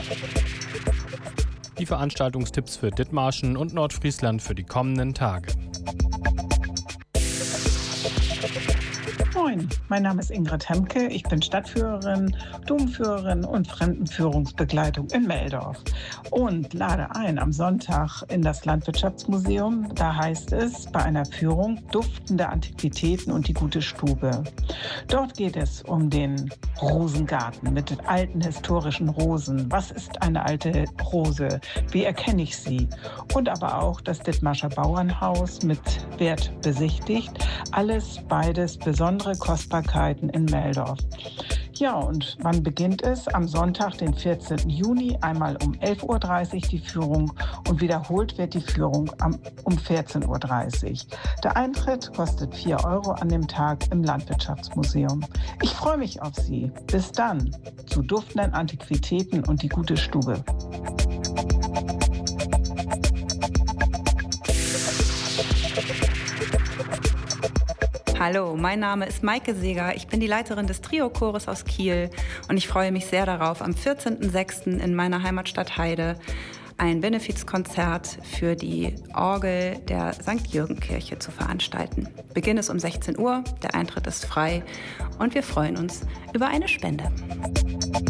Die Veranstaltungstipps für Dithmarschen und Nordfriesland für die kommenden Tage. Moin, mein Name ist Ingrid Hemke, ich bin Stadtführerin, Domführerin und Fremdenführungsbegleitung in Meldorf und lade ein am Sonntag in das Landwirtschaftsmuseum. Da heißt es bei einer Führung duftende Antiquitäten und die gute Stube. Dort geht es um den Rosengarten mit alten historischen Rosen. Was ist eine alte Rose? Wie erkenne ich sie? Und aber auch das Dithmarscher Bauernhaus mit Wert besichtigt. Beides besondere Kostbarkeiten in Meldorf. Ja, und wann beginnt es? Am Sonntag, den 14. Juni, einmal um 11.30 Uhr die Führung und wiederholt wird die Führung um 14.30 Uhr. Der Eintritt kostet 4 € an dem Tag im Landwirtschaftsmuseum. Ich freue mich auf Sie. Bis dann zu duftenden Antiquitäten und die gute Stube. Hallo, mein Name ist Maike Seeger. Ich bin die Leiterin des Trio-Chores aus Kiel und ich freue mich sehr darauf, am 14.06. in meiner Heimatstadt Heide ein Benefizkonzert für die Orgel der St. Jürgen-Kirche zu veranstalten. Beginn ist um 16 Uhr, der Eintritt ist frei und wir freuen uns über eine Spende.